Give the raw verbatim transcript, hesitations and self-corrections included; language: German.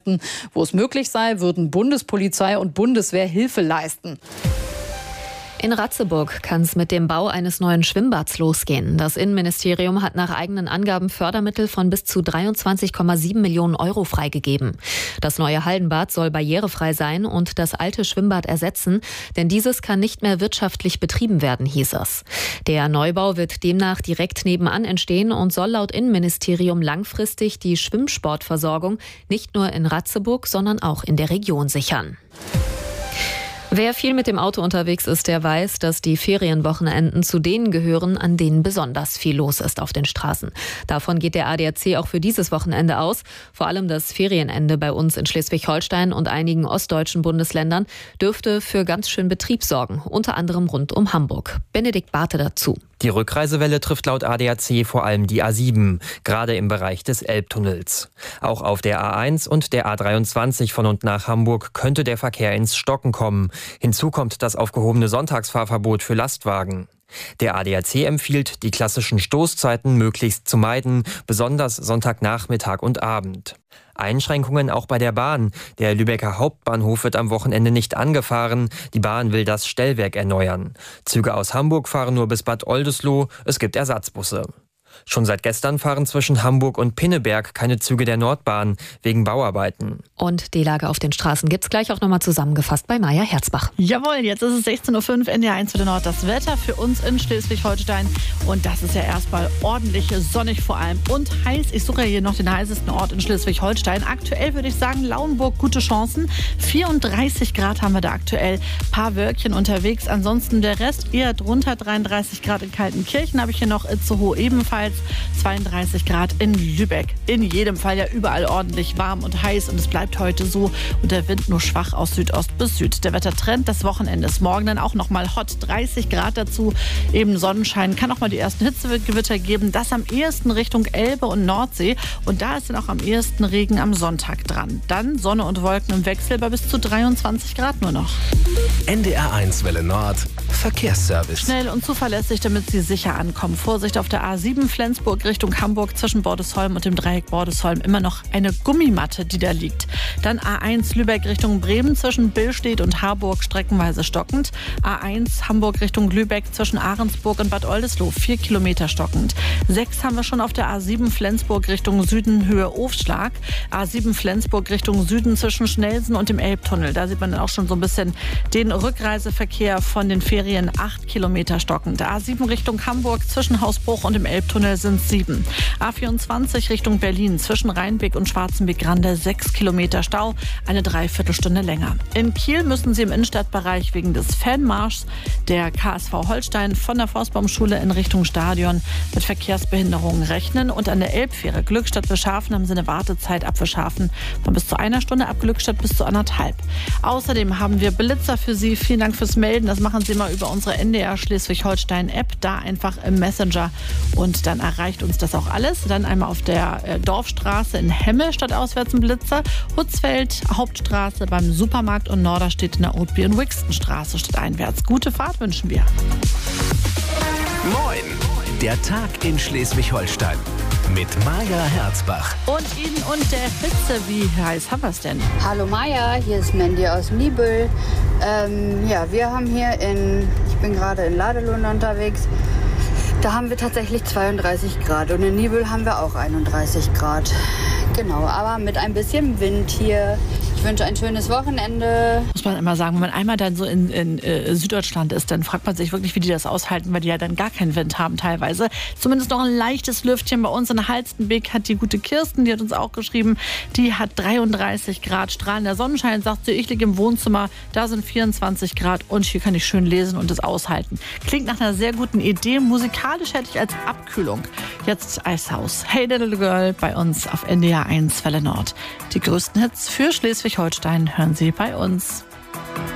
berichten. Wo es möglich sei, würden Bundespolizei und Bundeswehr Hilfe leisten. In Ratzeburg kann es mit dem Bau eines neuen Schwimmbads losgehen. Das Innenministerium hat nach eigenen Angaben Fördermittel von bis zu dreiundzwanzig Komma sieben Millionen Euro freigegeben. Das neue Hallenbad soll barrierefrei sein und das alte Schwimmbad ersetzen, denn dieses kann nicht mehr wirtschaftlich betrieben werden, hieß es. Der Neubau wird demnach direkt nebenan entstehen und soll laut Innenministerium langfristig die Schwimmsportversorgung nicht nur in Ratzeburg, sondern auch in der Region sichern. Wer viel mit dem Auto unterwegs ist, der weiß, dass die Ferienwochenenden zu denen gehören, an denen besonders viel los ist auf den Straßen. Davon geht der A D A C auch für dieses Wochenende aus. Vor allem das Ferienende bei uns in Schleswig-Holstein und einigen ostdeutschen Bundesländern dürfte für ganz schön Betrieb sorgen, unter anderem rund um Hamburg. Benedikt Barthe dazu. Die Rückreisewelle trifft laut A D A C vor allem die A sieben, gerade im Bereich des Elbtunnels. Auch auf der A eins und der A dreiundzwanzig von und nach Hamburg könnte der Verkehr ins Stocken kommen. Hinzu kommt das aufgehobene Sonntagsfahrverbot für Lastwagen. Der A D A C empfiehlt, die klassischen Stoßzeiten möglichst zu meiden, besonders Sonntagnachmittag und Abend. Einschränkungen auch bei der Bahn. Der Lübecker Hauptbahnhof wird am Wochenende nicht angefahren. Die Bahn will das Stellwerk erneuern. Züge aus Hamburg fahren nur bis Bad Oldesloe. Es gibt Ersatzbusse. Schon seit gestern fahren zwischen Hamburg und Pinneberg keine Züge der Nordbahn wegen Bauarbeiten. Und die Lage auf den Straßen gibt's gleich auch nochmal zusammengefasst bei Maja Herzbach. Jawohl, jetzt ist es sechzehn Uhr fünf, N D R eins für den Nord. Das Wetter für uns in Schleswig-Holstein. Und das ist ja erstmal ordentlich sonnig vor allem und heiß. Ich suche ja hier noch den heißesten Ort in Schleswig-Holstein. Aktuell würde ich sagen, Lauenburg, gute Chancen. vierunddreißig Grad haben wir da aktuell. Paar Wölkchen unterwegs. Ansonsten der Rest eher drunter. dreiunddreißig Grad in Kaltenkirchen habe ich hier noch. Itzehoe ebenfalls. zweiunddreißig Grad in Lübeck. In jedem Fall ja überall ordentlich warm und heiß und es bleibt heute so und der Wind nur schwach aus Südost bis Süd. Der Wettertrend des Wochenendes morgen dann auch nochmal hot, dreißig Grad dazu, eben Sonnenschein, kann auch mal die ersten Hitzegewitter geben, das am ehesten Richtung Elbe und Nordsee und da ist dann auch am ehesten Regen am Sonntag dran. Dann Sonne und Wolken im Wechsel bei bis zu dreiundzwanzig Grad nur noch. N D R eins Welle Nord, Verkehrsservice. Schnell und zuverlässig, damit Sie sicher ankommen. Vorsicht auf der A sieben Flensburg Richtung Hamburg zwischen Bordesholm und dem Dreieck Bordesholm immer noch eine Gummimatte, die da liegt. Dann A eins Lübeck Richtung Bremen zwischen Billstedt und Harburg streckenweise stockend. A eins Hamburg Richtung Lübeck zwischen Ahrensburg und Bad Oldesloe vier Kilometer stockend. Sechs haben wir schon auf der A sieben Flensburg Richtung Süden Höhe Ofschlag. A sieben Flensburg Richtung Süden zwischen Schnelsen und dem Elbtunnel. Da sieht man dann auch schon so ein bisschen den Rückreiseverkehr von den Ferien. Acht Kilometer stockend. A sieben Richtung Hamburg zwischen Hausbruch und dem Elbtunnel sind sieben. A vierundzwanzig Richtung Berlin zwischen Rheinbeck und Schwarzenbeck-Grande sechs Kilometer Stau, eine Dreiviertelstunde länger. In Kiel müssen Sie im Innenstadtbereich wegen des Fanmarschs der K S V Holstein von der Forstbaumschule in Richtung Stadion mit Verkehrsbehinderungen rechnen. Und an der Elbfähre Glückstadt-Bescharfen haben Sie eine Wartezeit ab Bescharfen von bis zu einer Stunde, ab Glückstadt bis zu anderthalb. Außerdem haben wir Blitzer für Sie. Vielen Dank fürs Melden. Das machen Sie mal über unsere N D R Schleswig-Holstein-App, da einfach im Messenger und dann erreicht uns das auch alles. Dann einmal auf der äh, Dorfstraße in Hemme stadtauswärts ein Blitzer, Hutzfeld Hauptstraße beim Supermarkt und Norderstedt in der Oatby- und Wixtonstraße stadteinwärts. Gute Fahrt wünschen wir. Moin, der Tag in Schleswig-Holstein mit Maja Herzbach. Und Ihnen und der Hitze, wie heiß haben wir es denn? Hallo Maja, hier ist Mandy aus Nibel. Ähm, ja, wir haben hier in, ich bin gerade in Ladelund unterwegs, da haben wir tatsächlich zweiunddreißig Grad und in Nibel haben wir auch einunddreißig Grad. Genau, aber mit ein bisschen Wind hier. Ich wünsche ein schönes Wochenende. Muss man immer sagen, wenn man einmal dann so in, in äh, Süddeutschland ist, dann fragt man sich wirklich, wie die das aushalten, weil die ja dann gar keinen Wind haben teilweise. Zumindest noch ein leichtes Lüftchen bei uns in Halstenbeck hat die gute Kirsten, die hat uns auch geschrieben, die hat dreiunddreißig Grad strahlender Sonnenschein, sagt sie, ich liege im Wohnzimmer, da sind vierundzwanzig Grad und hier kann ich schön lesen und es aushalten. Klingt nach einer sehr guten Idee. Musikalisch hätte ich als Abkühlung jetzt Eishaus. Hey Little Girl bei uns auf N D R eins Welle Nord. Die größten Hits für Schleswig-Holstein hören Sie bei uns.